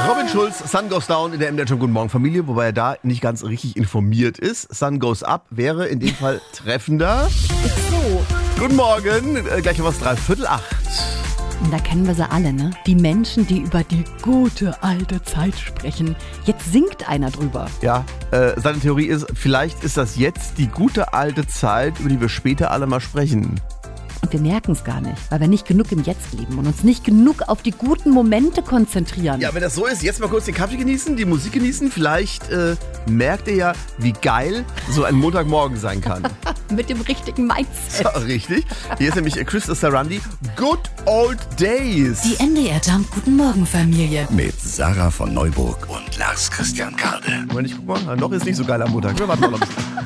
Robin Schulz, Sun Goes Down in der MDR Guten Morgen Familie, wobei er da nicht ganz richtig informiert ist. Sun Goes Up wäre in dem Fall treffender. So. Guten Morgen, gleich um was 7:45. Und da kennen wir sie alle, ne? Die Menschen, die über die gute alte Zeit sprechen. Jetzt singt einer drüber. Ja, seine Theorie ist, vielleicht ist das jetzt die gute alte Zeit, über die wir später alle mal sprechen. Und wir merken es gar nicht, weil wir nicht genug im Jetzt leben und uns nicht genug auf die guten Momente konzentrieren. Ja, wenn das so ist, jetzt mal kurz den Kaffee genießen, die Musik genießen. Vielleicht merkt ihr ja, wie geil so ein Montagmorgen sein kann. Mit dem richtigen Mindset. So, richtig. Hier ist nämlich Chris Sarandi. Good Old Days. Die MDR Jump Guten Morgen Familie. Mit Sarah von Neuburg und Lars Christian Kade. Moment, ich guck mal. Noch ist nicht so geil am Montag. Wir warten noch ein bisschen.